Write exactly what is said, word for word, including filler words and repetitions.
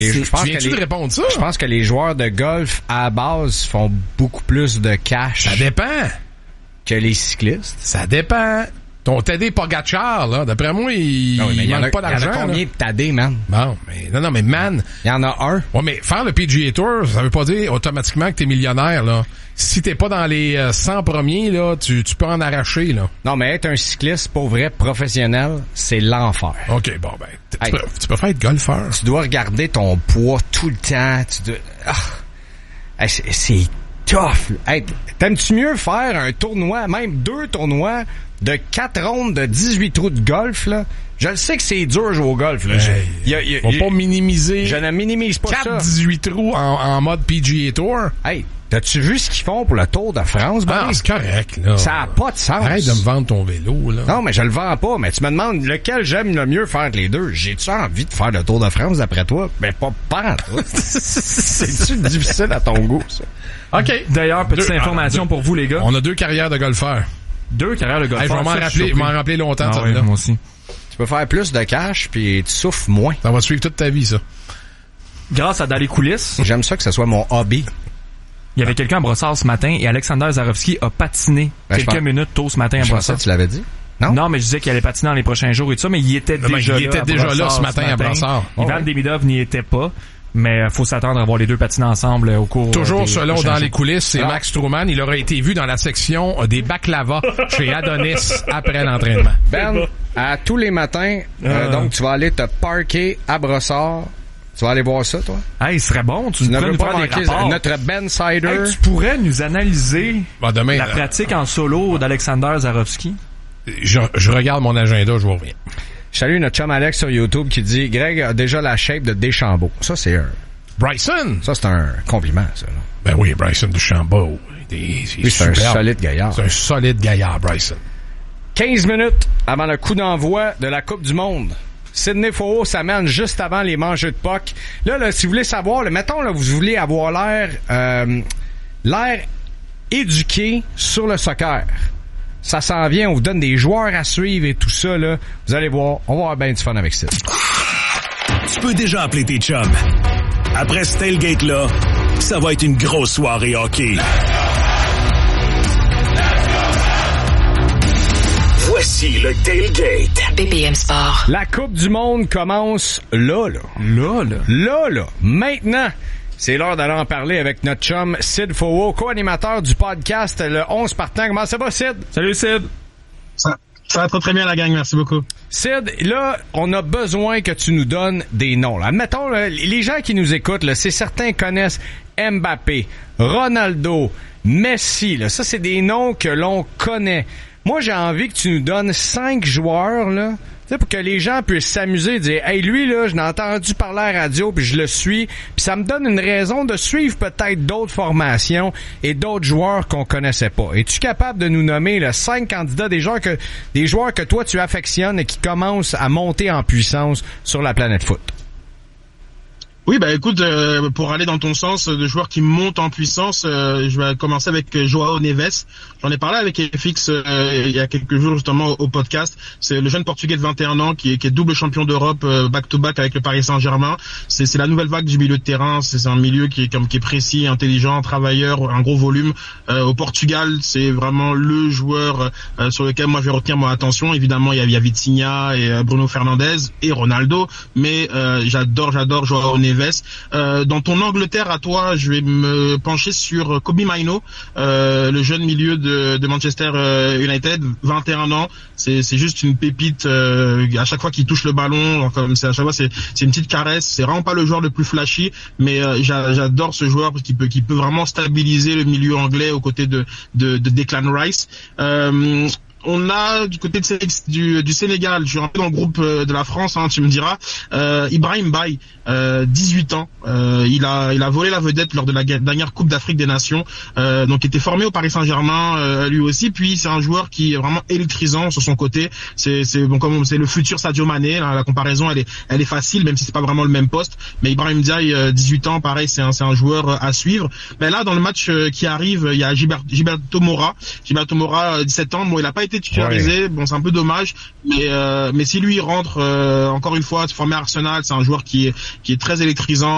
Et je pense tu viens-tu que les, de répondre ça? Je pense que les joueurs de golf, à la base, font beaucoup plus de cash. Ça dépend. Que les cyclistes. Ça dépend. Ton Tadej Pogacar, là, d'après moi, il, non, il manque a, pas d'argent. Il y en a combien là? de Tadej, man? Bon, mais, non, non, mais man. Il y en a un. Ouais, mais faire le P G A Tour, ça veut pas dire automatiquement que t'es millionnaire, là. Si t'es pas dans les euh, cent premiers, là, tu, tu peux en arracher, là. Non, mais être un cycliste, pour vrai, professionnel, c'est l'enfer. OK, bon, ben, tu, hey, peux, tu peux faire être golfeur. Tu dois regarder ton poids tout le temps. Tu dois... Ah. Hey, c'est, c'est tough. Hey, t'aimes-tu mieux faire un tournoi, même deux tournois, de quatre rondes de dix-huit trous de golf, là? Je le sais que c'est dur de jouer au golf, là. Hey, y a, y a, on va pas minimiser. Je ne minimise pas quatre ça. dix-huit trous en, en mode P G A Tour. Hey, t'as-tu vu ce qu'ils font pour le Tour de France, Ah, Boris? c'est correct, là. Ça a pas de sens. Arrête de me vendre ton vélo, là. Non, mais je le vends pas. Mais tu me demandes lequel j'aime le mieux faire les deux. J'ai-tu envie de faire le Tour de France d'après toi? Ben, pas pas, toi. C'est-tu difficile à ton goût, ça? OK. D'ailleurs, petite deux, information ah, deux, pour vous, les gars. On a deux carrières de golfeurs. Deux carrières de golfeurs. Hey, je vais m'en rappeler, m'en rappeler longtemps, ah, ça, ouais, là. moi aussi. Tu peux faire plus de cash puis tu souffres moins. Ça va te suivre toute ta vie, ça. Grâce à Dans les coulisses. J'aime ça que ce soit mon hobby. Il y avait quelqu'un à Brossard ce matin et Alexander Zarovski a patiné ben, quelques pense, minutes tôt ce matin à Brossard. Tu l'avais dit? Non? Non, mais je disais qu'il allait patiner dans les prochains jours et tout ça, mais il était non, déjà il là. était à déjà Brossard là ce matin, ce matin à Brossard. Ivan oh, ouais. Demidov n'y était pas. Mais faut s'attendre à voir les deux patiner ensemble au cours Toujours des selon Dans jours. les coulisses, c'est Alors, Max Truman. Il aurait été vu dans la section des baklava chez Adonis après l'entraînement. Ben, à tous les matins, euh, Ah. donc tu vas aller te parker à Brossard. Tu vas aller voir ça, toi? Hey, ce serait bon. Tu, Tu ne pourrais veux nous pas faire des manquer rapports. notre Ben Sider. Hey, tu pourrais nous analyser Bon, demain, la euh, pratique en solo d'Alexander Zarovski. je, je regarde mon agenda, je vous reviens. Je salue notre chum Alex sur YouTube qui dit « Greg a déjà la shape de Deschambault ». Ça, c'est un... Bryson! Ça, c'est un compliment, ça. Là. Ben oui, Bryson DeChambeau. Il est, il est Oui, c'est un superbe. solide gaillard. C'est un solide gaillard, Bryson. quinze minutes avant le coup d'envoi de la Coupe du Monde. Sidney Faux s'amène juste avant les manches de puck. Là, là, si vous voulez savoir, là, mettons, là, vous voulez avoir l'air, euh, l'air éduqué sur le soccer. Ça s'en vient, on vous donne des joueurs à suivre et tout ça, là. Vous allez voir, on va avoir bien du fun avec ça. Tu peux déjà appeler tes chums. Après ce tailgate-là, ça va être une grosse soirée hockey. Voici le tailgate. B P M Sport. La Coupe du Monde commence là, là. Là, là. Là, là. Maintenant. C'est l'heure d'aller en parler avec notre chum Sid Faux, co-animateur du podcast Le onze Partant. Comment ça va, Sid? Salut, Sid. Ça, ça va très très bien, la gang. Merci beaucoup. Sid, là, on a besoin que tu nous donnes des noms. Là. Admettons, là, les gens qui nous écoutent, là, c'est certains connaissent Mbappé, Ronaldo, Messi. Là. Ça, c'est des noms que l'on connaît. Moi, j'ai envie que tu nous donnes cinq joueurs, là, tu sais, pour que les gens puissent s'amuser et dire « Hey, lui, là, je l'ai entendu parler à la radio, puis je le suis. » Puis ça me donne une raison de suivre peut-être d'autres formations et d'autres joueurs qu'on connaissait pas. Es-tu capable de nous nommer là, cinq candidats, des joueurs que des joueurs que toi, tu affectionnes et qui commencent à monter en puissance sur la planète foot? Oui, bah écoute, euh, pour aller dans ton sens de joueurs qui montent en puissance, euh, je vais commencer avec Joao Neves. J'en ai parlé avec F X euh, il y a quelques jours justement au, au podcast. C'est le jeune Portugais de vingt et un ans qui est, qui est double champion d'Europe euh, back-to-back avec le Paris Saint-Germain. C'est, c'est la nouvelle vague du milieu de terrain. C'est, c'est un milieu qui est, comme, qui est précis, intelligent, travailleur, un gros volume. Euh, au Portugal, c'est vraiment le joueur euh, sur lequel moi je vais retenir mon attention. Évidemment, il y a, il y a Vitinha et euh, Bruno Fernandes et Ronaldo, mais euh, j'adore, j'adore Joao Neves. Euh, dans ton Angleterre à toi, je vais me pencher sur Kobbie Mainoo, euh, le jeune milieu de, de Manchester United, vingt et un ans. C'est, c'est juste une pépite. Euh, à chaque fois qu'il touche le ballon, comme c'est à chaque fois, c'est, c'est une petite caresse. C'est vraiment pas le joueur le plus flashy, mais euh, j'adore ce joueur parce qu'il peut, qu'il peut vraiment stabiliser le milieu anglais aux côtés de, de, de Declan Rice. Euh, On a du côté de, du, du Sénégal, je suis un peu dans le groupe de la France, hein, tu me diras, euh, Ibrahim Baye, euh, dix-huit ans, euh, il a il a volé la vedette lors de la dernière Coupe d'Afrique des Nations, euh, donc il était formé au Paris Saint-Germain euh, lui aussi, puis c'est un joueur qui est vraiment électrisant sur son côté, c'est c'est bon comme c'est le futur Sadio Mané, là, la comparaison elle est elle est facile même si c'est pas vraiment le même poste, mais Ibrahim Baye, euh, dix-huit ans, pareil c'est un c'est un joueur à suivre. Mais là dans le match euh, qui arrive, il y a Gilbert, Gilberto Moura, Gilberto Moura, dix-sept ans, bon il a pas été titularisé, ouais. Bon c'est un peu dommage, mais euh, mais si lui il rentre euh, encore une fois formé à Arsenal, c'est un joueur qui est qui est très électrisant.